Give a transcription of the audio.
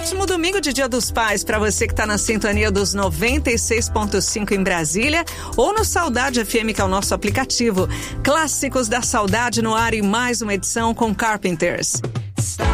ótimo domingo de Dia dos Pais para você que está na sintonia dos 96.5 em Brasília ou no Saudade FM, que é o nosso aplicativo. Clássicos da Saudade no ar e mais uma edição com Carpenters.